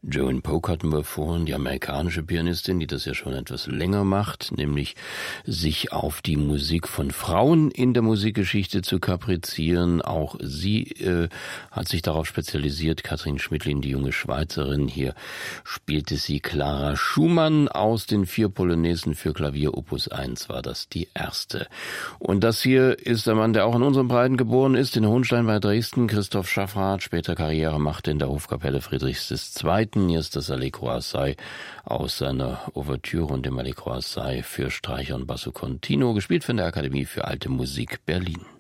Joan Polk hatten wir vorhin, die amerikanische Pianistin, die das ja schon etwas länger macht, nämlich sich auf die Musik von Frauen in der Musikgeschichte zu kaprizieren. Auch sie hat sich darauf spezialisiert. Katrin Schmidlin, die junge Schweizerin, hier spielte sie Clara Schumann aus den 4 Polonäsen für Klavier, Opus 1 war das die erste. Und das hier ist der Mann, der auch in unseren Breiten geboren ist, in Hohenstein bei Dresden, Christoph Schaffrath, später Karriere machte in der Hofkapelle Friedrichs II. Hier ist das Allegro assai aus seiner Ouvertüre und dem Allegro assai für Streicher und Basso Continuo, gespielt von der Akademie für Alte Musik Berlin.